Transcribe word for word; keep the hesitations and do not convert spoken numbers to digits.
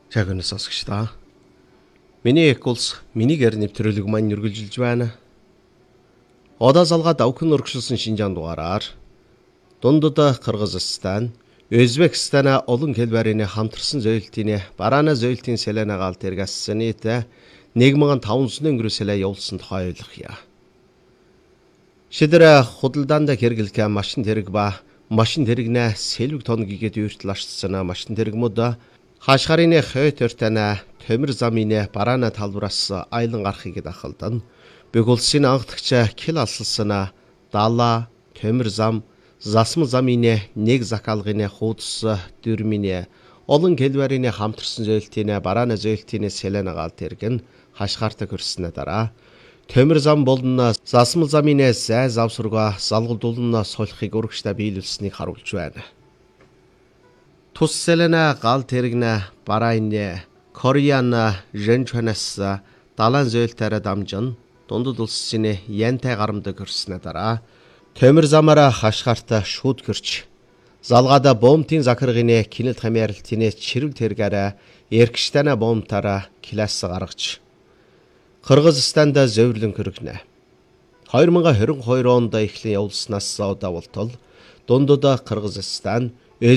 Чагнаас сонсогчдаа. Миний эк улс минийгээр нэвтрүүлэг маань үргэлжилж байна. Одоо залгаа давхин өргөжлсөн Шинжаан дугаараар дундад Кыргызстан, Өзбекстан олон хэлбэрийн хамтарсан зөөлтийн бараана зөөлтийн сэлэнагаал тэргэссэніт нэг мянган таван жүз өнгөрөөсөлөө явуулсан тухай ойлгоё. Шидэр худалдаанд хэрэглэх машин тэрэг ба машин тэрэгнэ сэлвэг тоногигэд үйртэл ашигладсан машин тэрэгмүүд хашгарын хойтортана төмөр замын бараана талбараас айлан гарахыг дахалдан бүх улсын анхдагч кил алсалсан дала төмөр зам засмал замын нэг закалгын хуудас дөрмийн олон хэлбэрийн хамтарсан зөөлтийн бараана зөөлтийн сэлэнагаал тэргэн хашгаартай хөрснө дараа төмөр зам болон засмал замын зай завсарга залгуулдуулан солихыг өргөжтэй биелүүлсэнийг харуулж байна. Тус сэлэна гал тэрэгнэ барааны Кореяна Женчанас далайн зөөлтөөр дамжин дундад улсын янтай гарамд хөрснө дараа төмөр замаараа хашгаарт шууд хөрч залгаада бомтын захиргын кинэлт хамааралтын чирэг тэргээр эргэжтана бомтаараа класс гаргаж Кыргызстанд зөөврлөн хөргөнө. две тысячи двадцать two онд эхлэн явуулснаас удаа болтол дундад Кыргызстан,